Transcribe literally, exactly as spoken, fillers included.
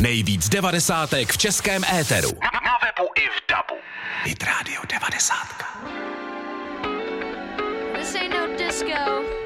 Nejvíc devadesátek v českém éteru. Na, na webu i v dabu. Hit Radio devadesát. This ain't no disco.